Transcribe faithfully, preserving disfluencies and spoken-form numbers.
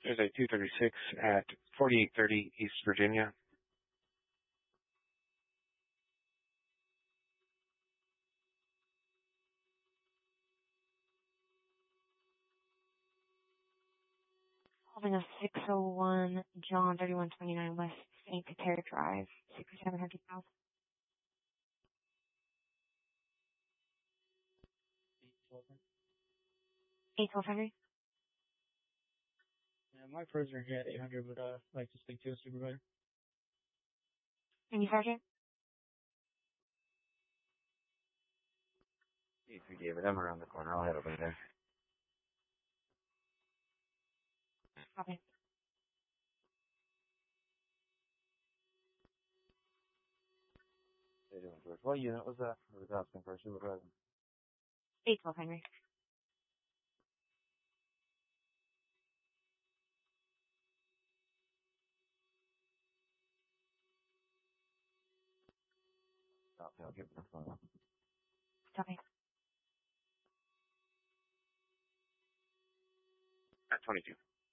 There's a two thirty-six at forty-eight thirty East Virginia. Holding a six oh one John thirty-one twenty-nine West Saint Clair Drive, sixty-seven hundred South. eight twelve Henry. Yeah, my prisoner here at eight hundred would uh, like to speak to a supervisor. Thank you, Sergeant. eight three David, I'm around the corner. I'll head over there. Copy. How you doing, George? What unit was that? I was asking for a supervisor. eight twelve Henry. Okay, I'll give him the phone. Copy. At twenty-two.